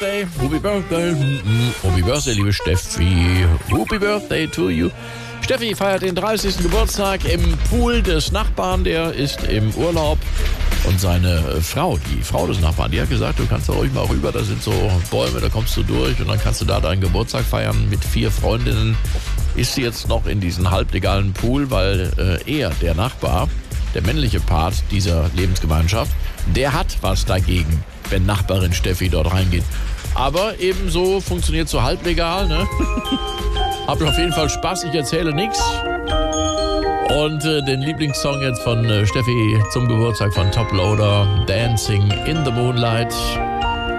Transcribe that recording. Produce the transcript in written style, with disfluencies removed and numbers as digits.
Birthday, Happy Birthday, Happy Birthday, liebe Steffi, Happy Birthday to you. Steffi feiert den 30. Geburtstag im Pool des Nachbarn, der ist im Urlaub. Und seine Frau, die Frau des Nachbarn, die hat gesagt, du kannst da ruhig mal rüber, da sind so Bäume, da kommst du durch und dann kannst du da deinen Geburtstag feiern mit 4 Freundinnen. Ist sie jetzt noch in diesen halblegalen Pool, weil er, der Nachbar, der männliche Part dieser Lebensgemeinschaft, der hat was dagegen, wenn Nachbarin Steffi dort reingeht. Aber ebenso funktioniert so halblegal, ne? Habt auf jeden Fall Spaß, ich erzähle nichts. Und den Lieblingssong jetzt von Steffi zum Geburtstag von Top Loader, Dancing in the Moonlight.